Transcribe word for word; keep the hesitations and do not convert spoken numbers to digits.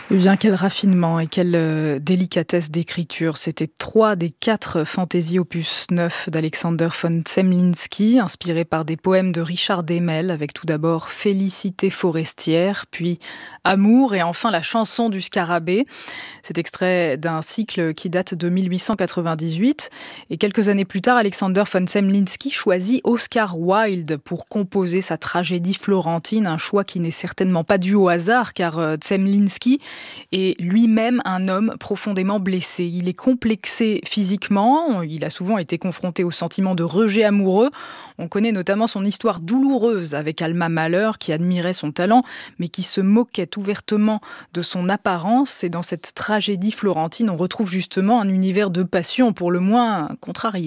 Eh bien, quel raffinement et quelle euh, délicatesse d'écriture. C'était trois des quatre fantaisies opus neuf d'Alexander von Zemlinsky, inspirés par des poèmes de Richard Demel, avec tout d'abord Félicité forestière, puis Amour et enfin la chanson du scarabée. C'est extrait d'un cycle qui date de mille huit cent quatre-vingt-dix-huit. Et quelques années plus tard, Alexander von Zemlinsky choisit Oscar Wilde pour composer sa tragédie florentine, un choix qui n'est certainement pas dû au hasard, car euh, Zemlinsky est lui-même un homme profondément blessé. Il est complexé physiquement, il a souvent été confronté au sentiment de rejet amoureux. On connaît notamment son histoire douloureuse avec Alma Mahler, qui admirait son talent, mais qui se moquait ouvertement de son apparence. Et dans cette tragédie florentine, on retrouve justement un univers de passion pour le moins contrarié.